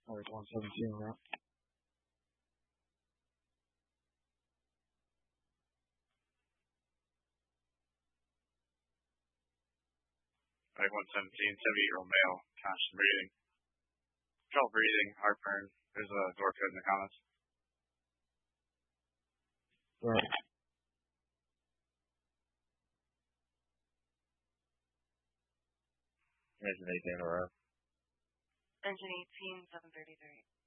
Alright, 117 around. Like 117, 78-year-old male, constant breathing. Trouble breathing, heartburn. There's a door code in the comments. Alright. Engine 18 around. Engine 18, 733.